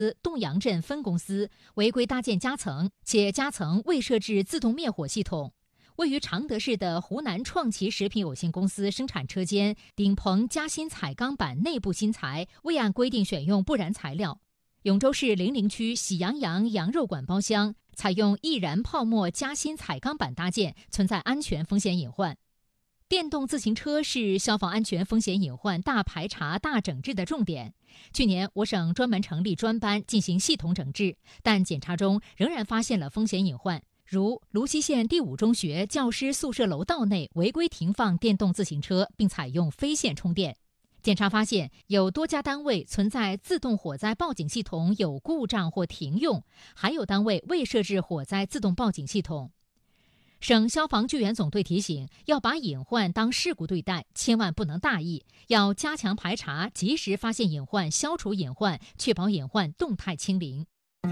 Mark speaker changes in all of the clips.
Speaker 1: 洞阳镇分公司违规搭建夹层，且夹层未设置自动灭火系统。位于常德市的湖南创奇食品有限公司生产车间顶棚夹心彩钢板内部芯材未按规定选用不燃材料。永州市零陵区喜羊羊羊肉馆包厢采用易燃泡沫夹心彩钢板搭建，存在安全风险隐患。电动自行车是消防安全风险隐患大排查、大整治的重点。去年，我省专门成立专班进行系统整治，但检查中仍然发现了风险隐患，如泸溪县第5中学教师宿舍楼道内违规停放电动自行车，并采用非线充电。检查发现，有多家单位存在自动火灾报警系统有故障或停用，还有单位未设置火灾自动报警系统。省消防救援总队提醒，要把隐患当事故对待，千万不能大意，要加强排查，及时发现隐患，消除隐患，确保隐患动态清零。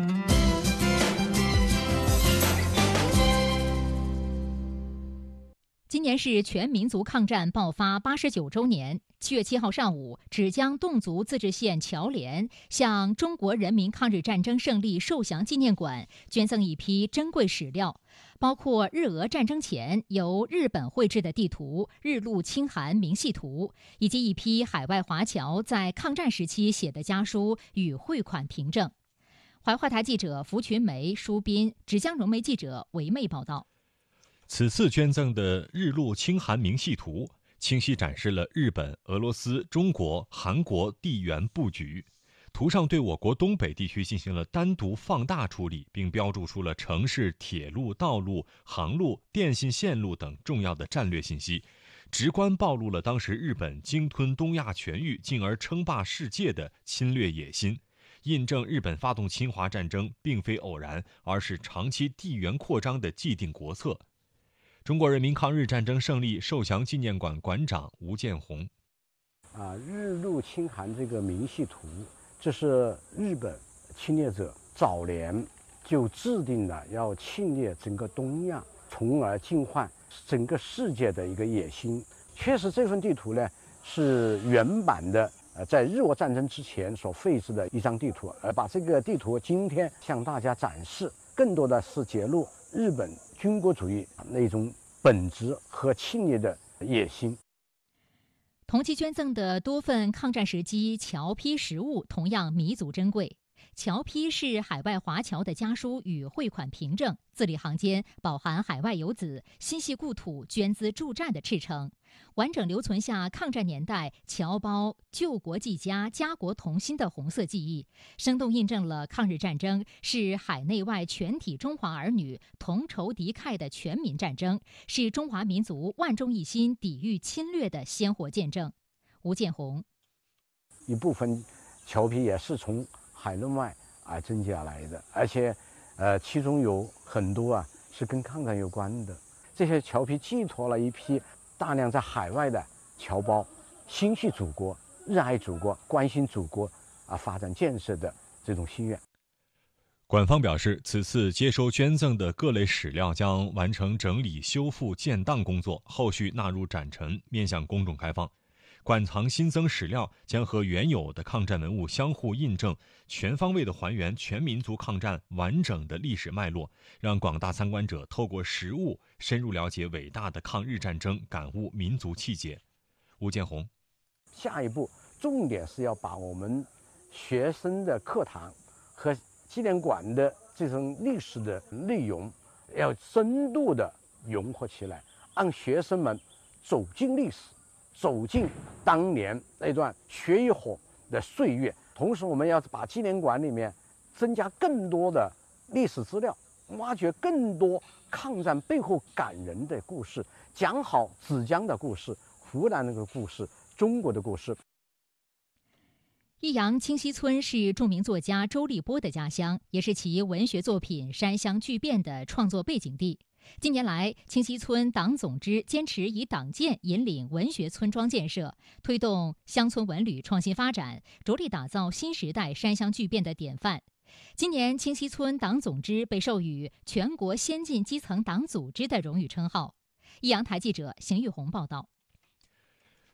Speaker 1: 今年是全民族抗战爆发89周年。7月7号上午，芷江侗族自治县侨联向中国人民抗日战争胜利受降纪念馆捐赠一批珍贵史料，包括日俄战争前由日本绘制的地图《日陆清寒明细图》，以及一批海外华侨在抗战时期写的家书与汇款凭证。怀化台记者福群梅、舒斌，芷江融媒记者维妹报道。
Speaker 2: 此次捐赠的日陆清寒明细图清晰展示了日本、俄罗斯、中国、韩国地缘布局。图上对我国东北地区进行了单独放大处理，并标注出了城市、铁路、道路、航路、电信线路等重要的战略信息，直观暴露了当时日本鲸吞东亚全域，进而称霸世界的侵略野心，印证日本发动侵华战争并非偶然，而是长期地缘扩张的既定国策。中国人民抗日战争胜利受降纪念馆馆长吴建宏：
Speaker 3: 日陆清寒这个明细图，这是日本侵略者早年就制定了要侵略整个东亚，从而进犯整个世界的一个野心。确实，这份地图呢是原版的，在日俄战争之前所绘制的一张地图，而把这个地图今天向大家展示，更多的是揭露日本军国主义那种本质和侵略的野心。
Speaker 1: 同期捐赠的多份抗战时期侨批实物同样弥足珍贵。侨批是海外华侨的家书与汇款凭证，字里行间饱含海外游子心系故土、捐资助战的赤诚，完整留存下抗战年代侨胞救国济家、家国同心的红色记忆，生动印证了抗日战争是海内外全体中华儿女同仇敌忾的全民战争，是中华民族万众一心抵御侵略的鲜活见证。吴建宏：
Speaker 3: 一部分侨批也是从海内外增加来的，而且其中有很多是跟抗战有关的。这些侨批寄托了一批大量在海外的侨胞心系祖国、热爱祖国、关心祖国发展建设的这种心愿。
Speaker 2: 馆方表示，此次接收捐赠的各类史料将完成整理、修复、建档工作，后续纳入展陈，面向公众开放。馆藏新增史料将和原有的抗战文物相互印证，全方位地还原全民族抗战完整的历史脉络，让广大参观者透过实物深入了解伟大的抗日战争，感悟民族气节。吴建宏：
Speaker 3: 下一步重点是要把我们学生的课堂和纪念馆的这种历史的内容要深度的融合起来，让学生们走进历史，走进当年那段血与火的岁月。同时，我们要把纪念馆里面增加更多的历史资料，挖掘更多抗战背后感人的故事，讲好芷江的故事、湖南那个故事、中国的故事。
Speaker 1: 益阳清溪村是著名作家周立波的家乡，也是其文学作品《山乡巨变》的创作背景地。近年来，清溪村党总支坚持以党建引领文学村庄建设，推动乡村文旅创新发展，着力打造新时代山乡巨变的典范。今年，清溪村党总支被授予全国先进基层党组织的荣誉称号。益阳台记者邢玉红报道。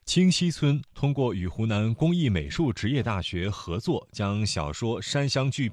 Speaker 2: 清溪村通过与湖南工艺美术职业大学合作，将小说《山乡巨